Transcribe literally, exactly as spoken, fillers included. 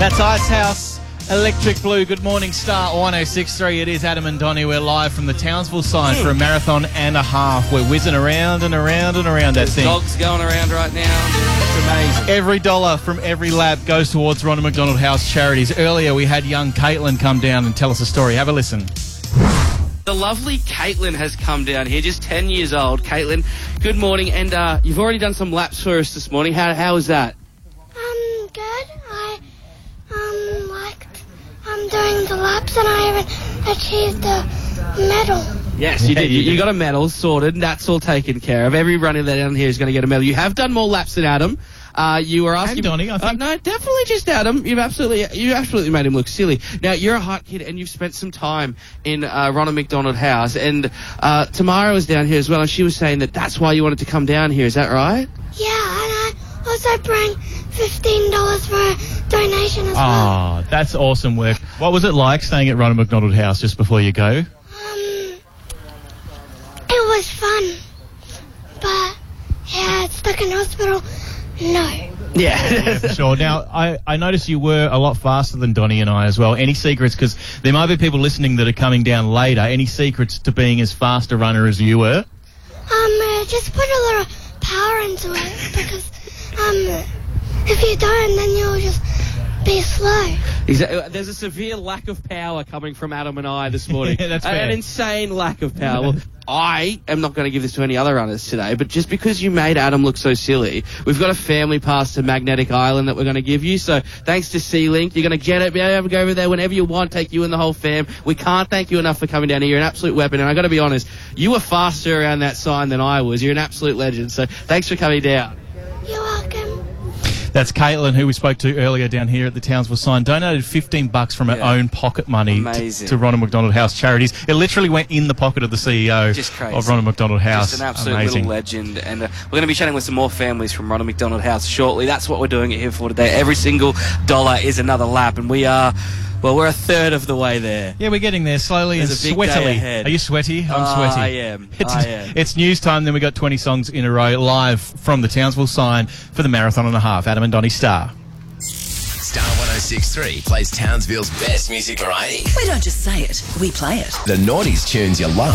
That's Icehouse, Electric Blue. Good morning, Star one oh six point three. It is Adam and Donnie. We're live from the Townsville sign for a marathon and a half. We're whizzing around and around and around that thing. Dogs going around right now. It's amazing. Every dollar from every lap goes towards Ronald McDonald House charities. Earlier, we had young Caitlin come down and tell us a story. Have a listen. The lovely Caitlin has come down here, just ten years old. Caitlin, good morning. And uh, you've already done some laps for us this morning. How, how was that? Um, good. I, um, liked, um, doing the laps and I even achieved a medal. Yes, you Yeah, did. you You, you did. got a medal sorted, and that's all taken care of. Every runner that down here is going to get a medal. You have done more laps than Adam. Uh, you were asking... And Donnie, I think. Uh, no, definitely just Adam. You've absolutely you absolutely made him look silly. Now, you're a hot kid, and you've spent some time in uh, Ronald McDonald House, and uh, Tamara was down here as well, and she was saying that that's why you wanted to come down here. Is that right? Yeah, and I also bring fifteen dollars for a donation as well. Oh, that's awesome work. What was it like staying at Ronald McDonald House just before you go? Um, it was fun, but yeah, stuck in hospital. No. Yeah. For sure. Now, I, I noticed you were a lot faster than Donnie and I as well. Any secrets? Because there might be people listening that are coming down later. Any secrets to being as fast a runner as you were? Um, uh, just put a lot of power into it because, um, if you don't, then you'll just be slow. Exactly. There's a severe lack of power coming from Adam and I this morning. Yeah, that's An- fair. An insane lack of power. Well, I am not going to give this to any other runners today, but just because you made Adam look so silly, we've got a family pass to Magnetic Island that we're going to give you. So thanks to C-Link, you're going to get it, be able to go over there whenever you want, take you and the whole fam. We can't thank you enough for coming down here. You're an absolute weapon, and I got to be honest, you were faster around that sign than I was. You're an absolute legend. So thanks for coming down. You're welcome. That's Caitlin, who we spoke to earlier down here at the Townsville sign, donated fifteen bucks from her Yeah. own pocket money Amazing. to, to Ronald McDonald House charities. It literally went in the pocket of the C E O Just crazy. of Ronald McDonald House. Just an absolute Amazing. little legend. And uh, we're going to be chatting with some more families from Ronald McDonald House shortly. That's what we're doing it here for today. Every single dollar is another lap, and we are, well, we're a third of the way there. Yeah, we're getting there slowly There's and a big day sweatily. ahead. Are you sweaty? I'm Uh, sweaty. I am. It's, I am. It's news time. Then we got twenty songs in a row live from the Townsville sign for the marathon and a half. Adam and Donnie Star. Star one oh six point three plays Townsville's best music variety. We don't just say it, we play it. The Naughties tunes you love.